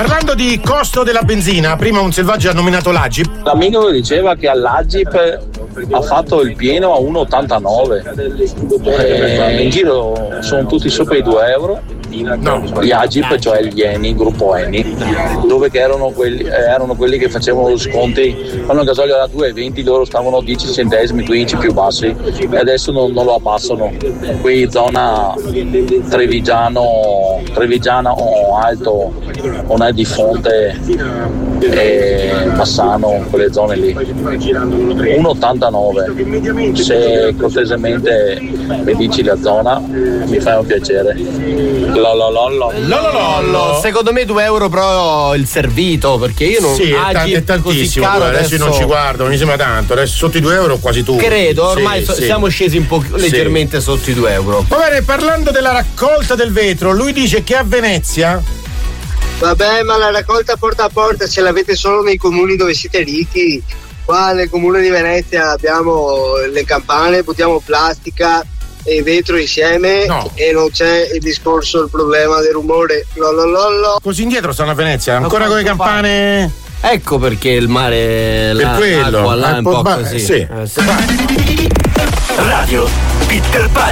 Parlando di costo della benzina, prima un selvaggio ha nominato l'Agip. L'amico mi diceva che all'Agip ha fatto il pieno a 1,89. In giro sono tutti sopra i 2 euro. No, gli Agip, cioè gli Eni, gruppo Eni, dove che erano quelli che facevano lo sconti quando il gasolio era 2,20, loro stavano 10 centesimi, 15 più bassi, e adesso non lo abbassano. Qui zona Trevigiana o Alto, non è di Fonte e Bassano, quelle zone lì. 1,89. Se cortesemente mi dici la zona mi fai un piacere. Lololollo. Secondo me 2 euro però il servito, perché io non. Sì, è tantissimo. Caro, adesso non ci guardo, non mi sembra tanto. Adesso sotto i 2 euro quasi tu. Credo, ormai siamo scesi un po' leggermente sotto i 2 euro. Va bene, parlando della raccolta del vetro, lui dice che a Venezia. Vabbè, ma la raccolta porta a porta ce l'avete solo nei comuni dove siete ricchi. Qua nel comune di Venezia abbiamo le campane, buttiamo plastica e vetro insieme, e non c'è il problema del rumore. Così indietro stanno a Venezia, ancora con le campane. Ecco perché il mare, per quello là è un po' così. Sì. Radio Peter Pan.